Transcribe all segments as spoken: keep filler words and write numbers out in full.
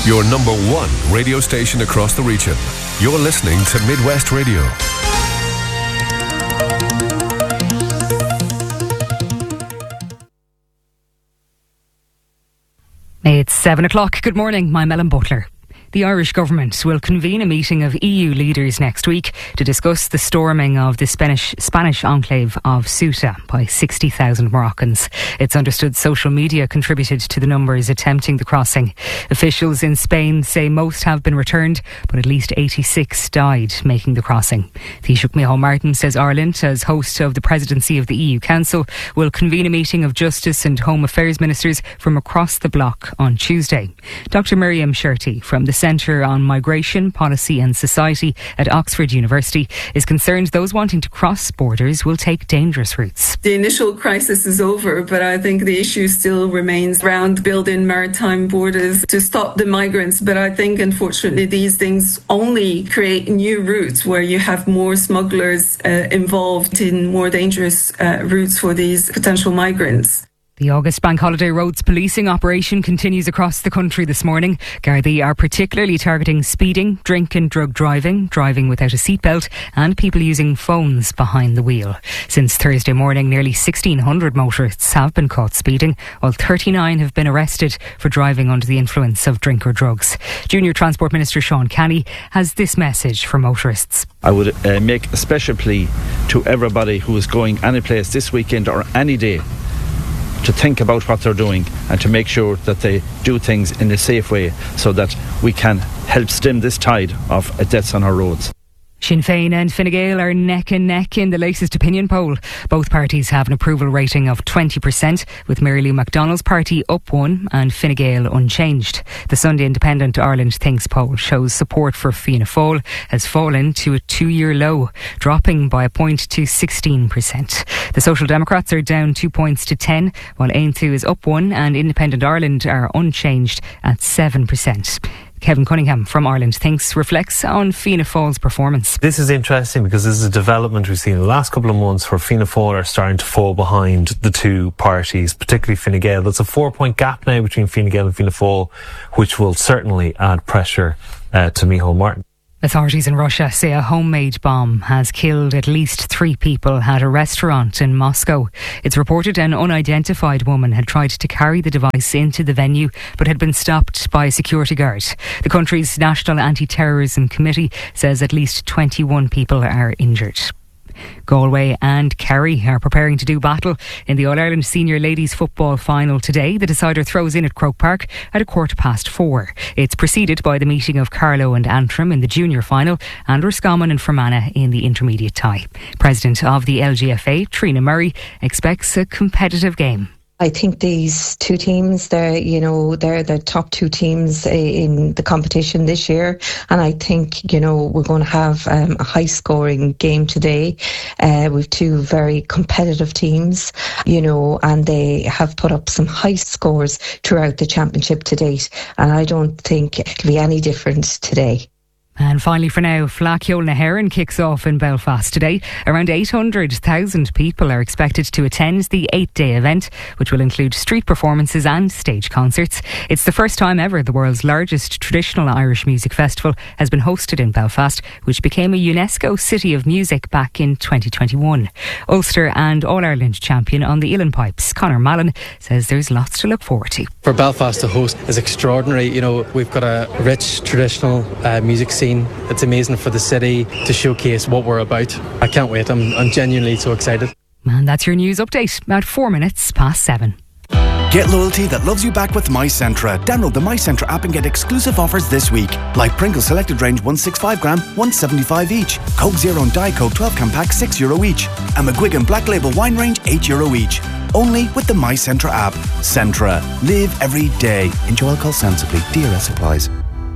Your number one radio station across the region. You're listening to Midwest Radio. It's seven o'clock. Good morning. I'm Ellen Butler. The Irish government will convene a meeting of E U leaders next week to discuss the storming of the Spanish, Spanish enclave of Ceuta by sixty thousand Moroccans. It's understood social media contributed to the numbers attempting the crossing. Officials in Spain say most have been returned, but at least eighty-six died making the crossing. Taoiseach Micheál Martin says Ireland, as host of the presidency of the E U Council, will convene a meeting of Justice and Home Affairs ministers from across the bloc on Tuesday. Doctor Miriam Sherty from the Centre on Migration, Policy and Society at Oxford University is concerned those wanting to cross borders will take dangerous routes. The initial crisis is over, but I think the issue still remains around building maritime borders to stop the migrants. But I think, unfortunately, these things only create new routes where you have more smugglers uh, involved in more dangerous uh, routes for these potential migrants. The August Bank Holiday Roads policing operation continues across the country this morning. Gardaí are particularly targeting speeding, drink and drug driving, driving without a seatbelt and people using phones behind the wheel. Since Thursday morning, nearly sixteen hundred motorists have been caught speeding, while thirty-nine have been arrested for driving under the influence of drink or drugs. Junior Transport Minister Sean Canny has this message for motorists. I would uh, make a special plea to everybody who is going any place this weekend or any day to think about what they're doing and to make sure that they do things in a safe way so that we can help stem this tide of deaths on our roads. Sinn Féin and Fine Gael are neck and neck in the latest opinion poll. Both parties have an approval rating of twenty percent, with Mary Lou McDonald's party up one and Fine Gael unchanged. The Sunday Independent Ireland Thinks poll shows support for Fianna Fáil has fallen to a two-year low, dropping by a point to sixteen percent. The Social Democrats are down two points to ten, while Aontú is up one and Independent Ireland are unchanged at seven percent. Kevin Cunningham from Ireland Thinks reflects on Fianna Fáil's performance. This is interesting because this is a development we've seen in the last couple of months where Fianna Fáil are starting to fall behind the two parties, particularly Fine Gael. There's a four-point gap now between Fine Gael and Fianna Fáil, which will certainly add pressure uh, to Micheál Martin. Authorities in Russia say a homemade bomb has killed at least three people at a restaurant in Moscow. It's reported an unidentified woman had tried to carry the device into the venue but had been stopped by a security guard. The country's National Anti-Terrorism Committee says at least twenty-one people are injured. Galway and Kerry are preparing to do battle in the All-Ireland Senior Ladies Football Final today. The decider throws in at Croke Park at a quarter past four. It's preceded by the meeting of Carlow and Antrim in the Junior Final and Roscommon and Fermanagh in the Intermediate tie. President of the L G F A, Trina Murray, expects a competitive game. I think these two teams, they're, you know, they're the top two teams in the competition this year. And I think, you know, we're going to have um, a high scoring game today uh, with two very competitive teams, you know, and they have put up some high scores throughout the championship to date. And I don't think it'll be any different today. And finally for now, Flacchiol na Heron kicks off in Belfast today. Around eight hundred thousand people are expected to attend the eight-day event, which will include street performances and stage concerts. It's the first time ever the world's largest traditional Irish music festival has been hosted in Belfast, which became a UNESCO City of Music back in twenty twenty-one. Ulster and All-Ireland champion on the Uilleann Pipes, Conor Mallon, says there's lots to look forward to. For Belfast to host is extraordinary. You know, we've got a rich traditional uh, music scene. It's amazing for the city to showcase what we're about. I can't wait. I'm, I'm genuinely so excited. And that's your news update at four minutes past seven. Get loyalty that loves you back with MyCentra. Download the MyCentra app and get exclusive offers this week. Like Pringles Selected Range one sixty-five gram, one seventy-five each. Coke Zero and Diet Coke twelve can pack, six euro each. And McGuigan Black Label Wine Range, eight euro each. Only with the MyCentra app. Centra. Live every day. Enjoy alcohol sensibly. D R S applies.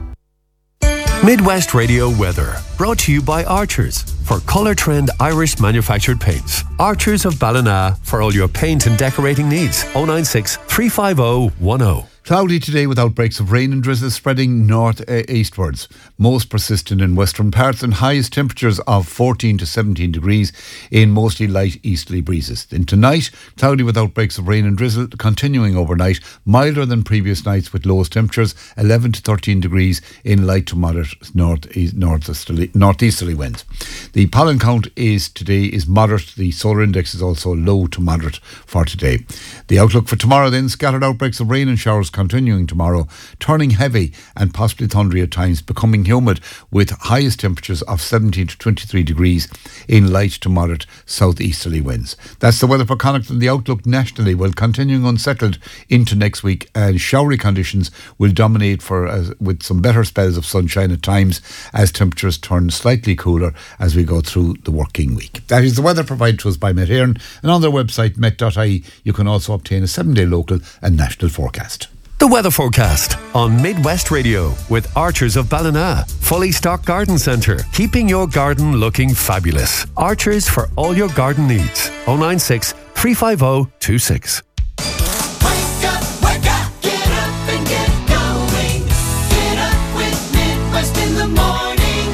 Midwest Radio weather, brought to you by Archers for Colour Trend Irish manufactured paints. Archers of Ballina for all your paint and decorating needs. oh nine six, three five oh, one oh. Cloudy today with outbreaks of rain and drizzle spreading north uh, eastwards. Most persistent in western parts and highest temperatures of fourteen to seventeen degrees in mostly light easterly breezes. Then tonight, cloudy with outbreaks of rain and drizzle continuing overnight, milder than previous nights with lowest temperatures eleven to thirteen degrees in light to moderate north northeasterly, northeasterly winds. The pollen count is today is moderate. The solar index is also low to moderate for today. The outlook for tomorrow then, scattered outbreaks of rain and showers continuing tomorrow, turning heavy and possibly thundery at times, becoming humid with highest temperatures of seventeen to twenty-three degrees in light to moderate southeasterly winds. That's the weather for Connacht, and the outlook nationally will continuing unsettled into next week, and showery conditions will dominate for uh, with some better spells of sunshine at times as temperatures turn slightly cooler as we go through the working week. That is the weather provided to us by Met Éireann, and on their website met dot I E you can also obtain a seven-day local and national forecast. The weather forecast on Midwest Radio with Archers of Ballina. Fully stocked garden centre, keeping your garden looking fabulous. Archers for all your garden needs. oh nine six, three five oh, two six. Wake up, wake up, get up and get going. Get up with Midwest in the morning.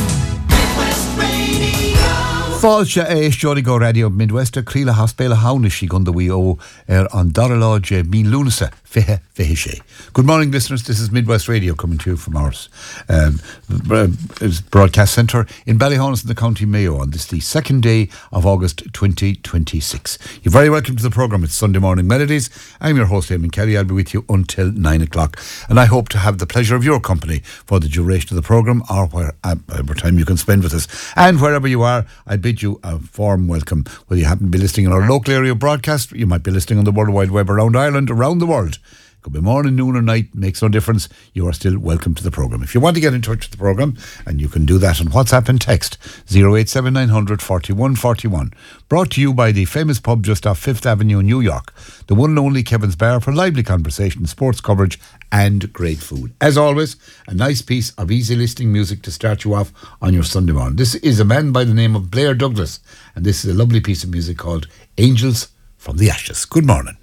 Midwest Radio. Fáilte é Jody Go Radio Midwest a Críla Hospéla Haunishi Gunda we o er on Daralodge Mean Lunasa Fehe Fehishe. Good morning, listeners. This is Midwest Radio coming to you from our um, broadcast centre in Ballyhonus in the County Mayo on this the second day of August twenty twenty-six. You're very welcome to the programme. It's Sunday Morning Melodies. I'm your host, Eamon Kelly. I'll be with you until nine o'clock, and I hope to have the pleasure of your company for the duration of the programme, or whatever time you can spend with us. And wherever you are, I bid you a warm welcome. Whether you happen to be listening in our local area broadcast, you might be listening on the World Wide Web around Ireland, around the world. Could be morning, noon or night, makes no difference. You are still welcome to the programme. If you want to get in touch with the programme, and you can do that on WhatsApp and text zero eight seven nine hundred forty-one forty-one. Brought to you by the famous pub just off Fifth Avenue in New York, the one and only Kevin's Bar, for lively conversation, sports coverage and great food. As always, a nice piece of easy listening music to start you off on your Sunday morning. This is a man by the name of Blair Douglas, and this is a lovely piece of music called Angels from the Ashes. Good morning.